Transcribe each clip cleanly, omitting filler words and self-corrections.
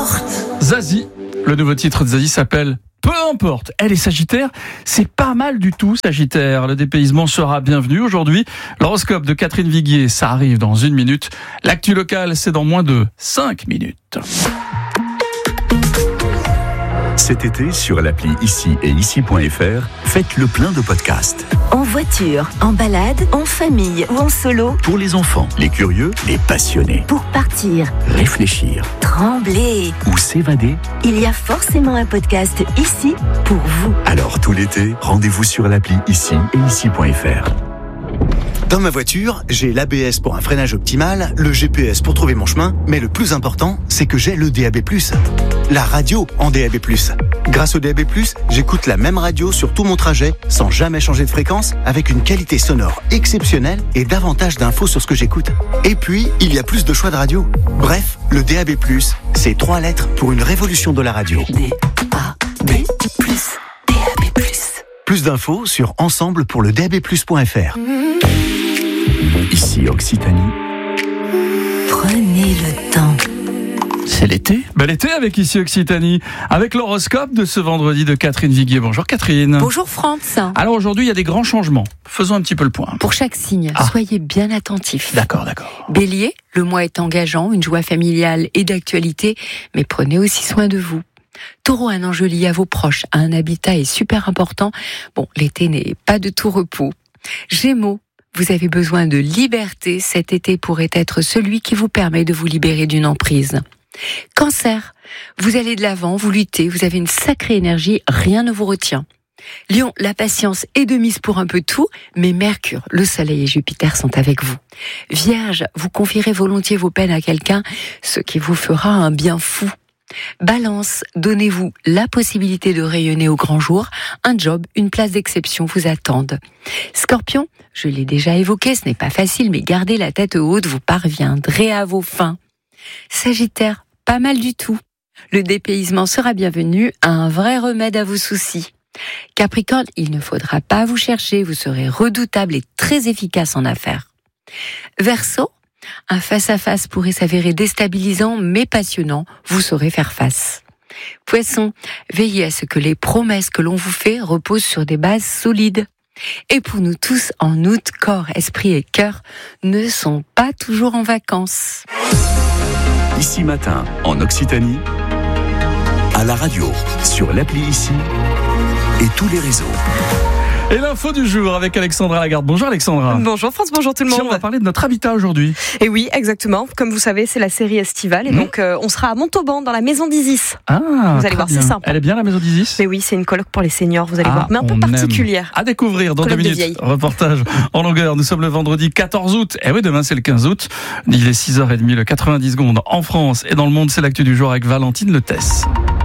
importe. Zazie, le nouveau titre de Zazie s'appelle Peu importe. Elle est Sagittaire, c'est pas mal du tout Sagittaire. Le dépaysement sera bienvenu aujourd'hui. L'horoscope de Catherine Viguier, ça arrive dans 1 minute. L'actu locale, c'est dans moins de 5 minutes. Cet été, sur l'appli Ici et Ici.fr, faites le plein de podcasts. En voiture, en balade, en famille ou en solo. Pour les enfants, les curieux, les passionnés. Pour partir, Réfléchir trembler. ou s'évader. Il y a forcément un podcast ici pour vous. Alors tout l'été, rendez-vous sur l'appli Ici et Ici.fr. Dans ma voiture, j'ai l'ABS pour un freinage optimal, le GPS pour trouver mon chemin, mais le plus important, c'est que j'ai le DAB+, la radio en DAB+. Grâce au DAB+, j'écoute la même radio sur tout mon trajet, sans jamais changer de fréquence, avec une qualité sonore exceptionnelle et davantage d'infos sur ce que j'écoute. Et puis, il y a plus de choix de radio. Bref, le DAB+, c'est 3 lettres pour une révolution de la radio. DAB+, DAB+. Plus d'infos sur ensemble-pour-le-DAB+.fr. Ici Occitanie. Prenez le temps. C'est l'été. L'été avec Ici Occitanie, avec l'horoscope de ce vendredi de Catherine Viguier. Bonjour Catherine. Bonjour France. Alors aujourd'hui, il y a des grands changements. Faisons un petit peu le point. Pour chaque signe, soyez bien attentifs. D'accord. Bélier, le mois est engageant, une joie familiale et d'actualité, mais prenez aussi soin de vous. Taureau, un enjeu lié à vos proches, un habitat est super important. Bon, l'été n'est pas de tout repos. Gémeaux, vous avez besoin de liberté. Cet été pourrait être celui qui vous permet de vous libérer d'une emprise. Cancer, vous allez de l'avant, vous luttez, vous avez une sacrée énergie, rien ne vous retient. Lion, la patience est de mise pour un peu tout, mais Mercure, le Soleil et Jupiter sont avec vous. Vierge, vous confierez volontiers vos peines à quelqu'un, ce qui vous fera un bien fou. Balance, donnez-vous la possibilité de rayonner au grand jour. Un job, une place d'exception vous attendent. Scorpion, je l'ai déjà évoqué, ce n'est pas facile, mais gardez la tête haute, vous parviendrez à vos fins. Sagittaire, pas mal du tout. Le dépaysement sera bienvenu, un vrai remède à vos soucis. Capricorne, il ne faudra pas vous chercher, vous serez redoutable et très efficace en affaires. Verseau, un face-à-face pourrait s'avérer déstabilisant mais passionnant, vous saurez faire face. Poisson, veillez à ce que les promesses que l'on vous fait reposent sur des bases solides. Et pour nous tous, en août, corps, esprit et cœur ne sont pas toujours en vacances. Ici matin, en Occitanie, à la radio, sur l'appli Ici et tous les réseaux. Et l'info du jour avec Alexandra Lagarde. Bonjour Alexandra. Bonjour France, bonjour tout le monde. Tiens, on va parler de notre habitat aujourd'hui. Et oui, exactement. Comme vous savez, c'est la série estivale. Et donc, on sera à Montauban, dans la maison d'Isis. Ah, vous allez voir, bien. c'est sympa. Elle est bien la maison d'Isis ? Mais oui, c'est une coloc pour les seniors, vous allez voir. Mais un peu on particulière. aime. À découvrir dans 2 Coloc de minutes. vieille. Reportage en longueur. Nous sommes le vendredi 14 août. Et oui, demain c'est le 15 août. Il est 6h30, le 90 secondes en France et dans le monde. C'est l'actu du jour avec Valentine Letesse.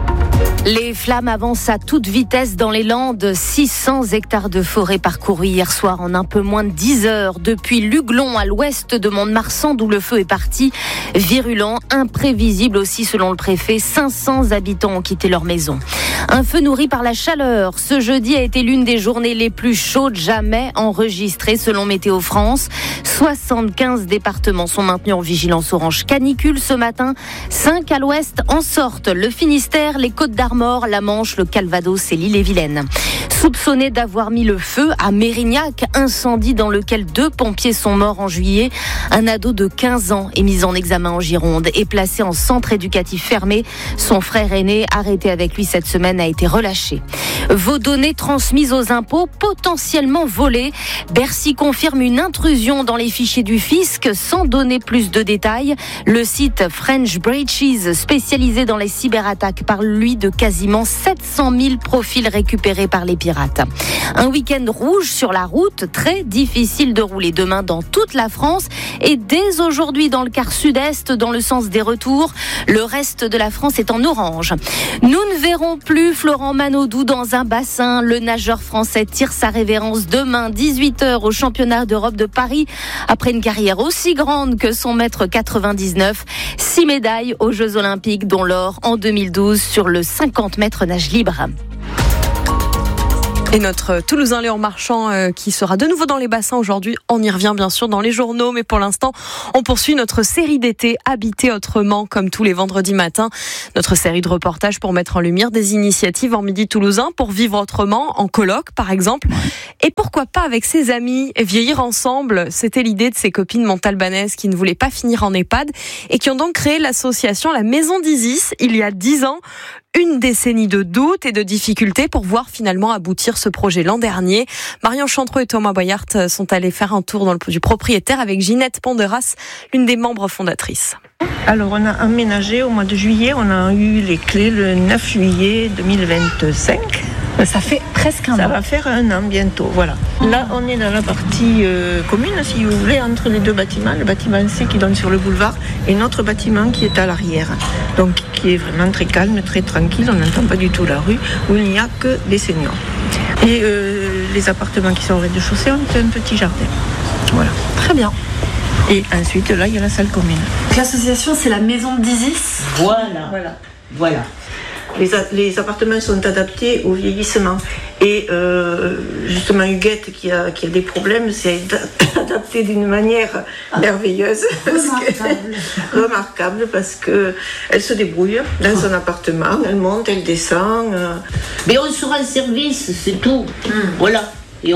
Les flammes avancent à toute vitesse dans les Landes. 600 hectares de forêt parcourus hier soir en un peu moins de 10 heures. Depuis Luglon à l'ouest de Mont-de-Marsan, d'où le feu est parti. Virulent, imprévisible aussi selon le préfet. 500 habitants ont quitté leur maison. Un feu nourri par la chaleur. Ce jeudi a été l'une des journées les plus chaudes jamais enregistrées selon Météo France. 75 départements sont maintenus en vigilance orange canicule ce matin. 5 à l'ouest en sortent. Le Finistère, les Côtes-d'Armor, la Manche, le Calvados et l'Ille-et-Vilaine. Soupçonné d'avoir mis le feu à Mérignac, incendie dans lequel 2 pompiers sont morts en juillet. Un ado de 15 ans est mis en examen en Gironde et placé en centre éducatif fermé. Son frère aîné, arrêté avec lui cette semaine, a été relâché. Vos données transmises aux impôts potentiellement volées. Bercy confirme une intrusion dans les fichiers du fisc sans donner plus de détails. Le site French Breaches, spécialisé dans les cyberattaques, parle lui de quasiment 700 000 profils récupérés par les pirates. Un week-end rouge sur la route, très difficile de rouler demain dans toute la France et dès aujourd'hui dans le quart sud-est dans le sens des retours. Le reste de la France est en orange. Nous ne verrons plus Florent Manodou dans un bassin. Le nageur français tire sa révérence demain 18h au championnat d'Europe de Paris après une carrière aussi grande que son mètre 99. 6 médailles aux Jeux Olympiques dont l'or en 2012 sur le 50 mètres nage libre. Et notre Toulousain Léon Marchand qui sera de nouveau dans les bassins aujourd'hui. On y revient bien sûr dans les journaux, mais pour l'instant, on poursuit notre série d'été Habiter autrement, comme tous les vendredis matins. Notre série de reportages pour mettre en lumière des initiatives en Midi toulousain pour vivre autrement, en coloc par exemple. Et pourquoi pas avec ses amis, vieillir ensemble. C'était l'idée de ces copines montalbanaises qui ne voulaient pas finir en EHPAD et qui ont donc créé l'association La Maison d'Isis il y a 10 ans. Une décennie de doutes et de difficultés pour voir finalement aboutir ce projet l'an dernier. Marion Chantreau et Thomas Boyart sont allés faire un tour du propriétaire avec Ginette Ponderas, l'une des membres fondatrices. Alors on a emménagé au mois de juillet, on a eu les clés le 9 juillet 2025. Ça fait presque un an. Ça va faire un an bientôt, voilà. Là on est dans la partie commune, si vous voulez, entre les deux bâtiments. Le bâtiment C qui donne sur le boulevard et notre bâtiment qui est à l'arrière. Donc qui est vraiment très calme, très tranquille, on n'entend pas du tout la rue, où il n'y a que des seniors. Et les appartements qui sont au rez-de-chaussée ont un petit jardin. Voilà. Très bien. Et ensuite là il y a la salle commune. L'association c'est la Maison d'Isis. Voilà. Les appartements sont adaptés au vieillissement. Et justement, Huguette, qui a des problèmes, c'est adapté d'une manière merveilleuse. Remarquable, parce qu'elle se débrouille dans son appartement. Elle monte, elle descend. Mais on sera en service, c'est tout. Voilà. Et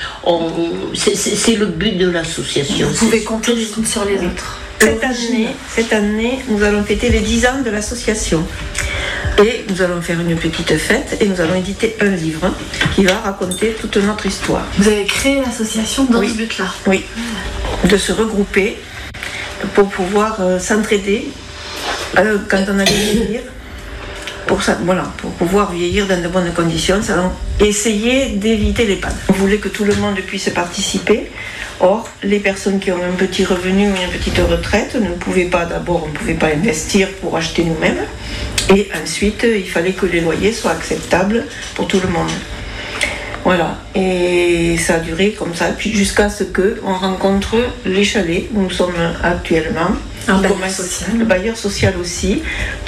c'est le but de l'association. Vous pouvez compter les unes sur les autres. Cette année, nous allons fêter les 10 ans de l'association. Et nous allons faire une petite fête et nous allons éditer un livre qui va raconter toute notre histoire. Vous avez créé l'association dans ce but-là. Oui, de se regrouper pour pouvoir s'entraider quand on allait vieillir. Pour pouvoir vieillir dans de bonnes conditions, ça va essayer d'éviter l'EHPAD. On voulait que tout le monde puisse participer. Or, les personnes qui ont un petit revenu ou une petite retraite ne pouvaient pas, d'abord, on ne pouvait pas investir pour acheter nous-mêmes. Et ensuite, il fallait que les loyers soient acceptables pour tout le monde. Voilà. Et ça a duré comme ça, puis jusqu'à ce qu'on rencontre les chalets où nous sommes actuellement. Le bailleur social aussi,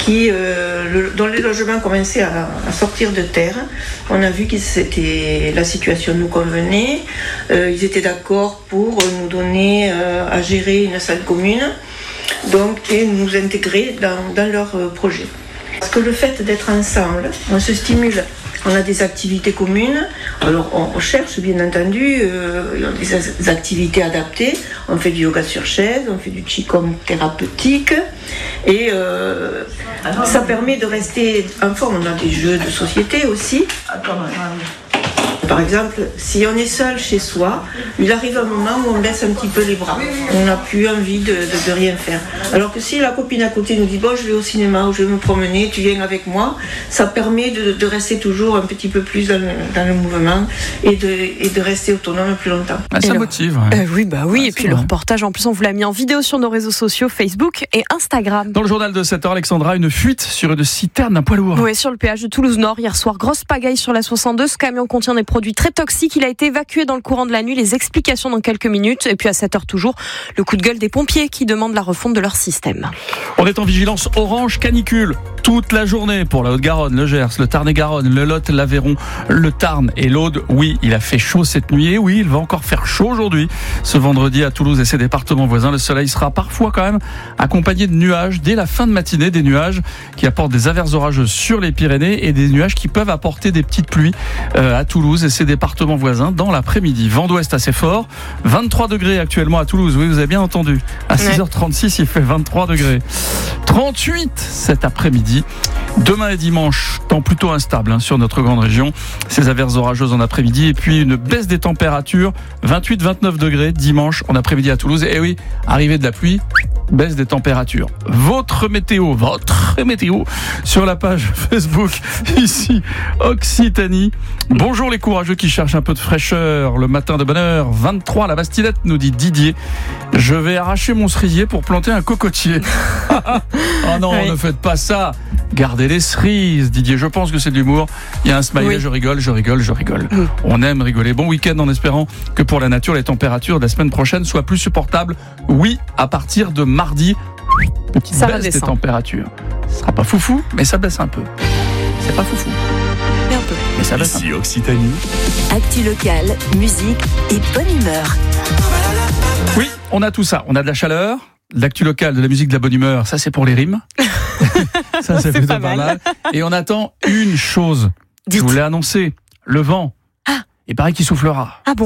dont les logements commençaient à sortir de terre. On a vu que la situation nous convenait. Ils étaient d'accord pour nous donner à gérer une salle commune, et nous intégrer dans leur projet. Parce que le fait d'être ensemble, on se stimule. On a des activités communes, alors on cherche bien entendu des activités adaptées. On fait du yoga sur chaise, on fait du qigong thérapeutique et ça permet de rester en forme. On a des jeux de société aussi. Par exemple, si on est seul chez soi, il arrive un moment où on baisse un petit peu les bras. On n'a plus envie de rien faire. Alors que si la copine à côté nous dit « Bon, je vais au cinéma ou je vais me promener, tu viens avec moi », ça permet de rester toujours un petit peu plus dans le mouvement et de rester autonome plus longtemps. Ça motive. Oui. Et puis le reportage, en plus, on vous l'a mis en vidéo sur nos réseaux sociaux, Facebook et Instagram. Dans le journal de 7h, Alexandra, une fuite sur une citerne d'un poids lourd. Oui, sur le péage de Toulouse-Nord. Hier soir, grosse pagaille sur la 62. Ce camion contient des produits très toxiques. Il a été évacué dans le courant de la nuit. Les explications dans quelques minutes. Et puis à 7h toujours, le coup de gueule des pompiers qui demandent la refonte de leur système. On est en vigilance orange canicule toute la journée pour la Haute-Garonne, le Gers, le Tarn-et-Garonne, le Lot, l'Aveyron, le Tarn et l'Aude. Oui, il a fait chaud cette nuit et oui, il va encore faire chaud aujourd'hui. Ce vendredi à Toulouse et ses départements voisins, le soleil sera parfois quand même accompagné de nuages dès la fin de matinée, des nuages qui apportent des averses orageuses sur les Pyrénées et des nuages qui peuvent apporter des petites pluies à Toulouse et ses départements voisins dans l'après-midi. Vent d'ouest assez fort, 23 degrés actuellement à Toulouse, oui vous avez bien entendu. À 6h36 il fait 23 degrés. 38 cet après-midi. Demain et dimanche, temps plutôt instable sur notre grande région. Ces averses orageuses en après-midi et puis une baisse des températures, 28-29 degrés dimanche en après-midi à Toulouse. Et oui, arrivée de la pluie, baisse des températures. Votre météo sur la page Facebook ici Occitanie. Bonjour les courageux qui cherchent un peu de fraîcheur le matin de bonne heure. 23 la Bastillette, nous dit Didier. Je vais arracher mon cerisier pour planter un cocotier. Oh non, ne faites pas ça. Gardez les cerises, Didier. Je pense que c'est de l'humour. Il y a un smiley, je rigole. On aime rigoler. Bon week-end en espérant que pour la nature, les températures de la semaine prochaine soient plus supportables. Oui, à partir de mardi, petite baisse des températures. Ce sera pas foufou, mais ça baisse un peu. C'est pas foufou. un peu. Mais ça va. Ici Occitanie. Actu locale, musique et bonne humeur. Oui, on a tout ça. On a de la chaleur, de l'actu locale, de la musique, de la bonne humeur. Ça, c'est pour les rimes. Ça, c'est plutôt pas mal. Et on attend une chose. Dites. Je vous l'ai annoncé. Le vent. Il paraît qu'il soufflera. Ah bon?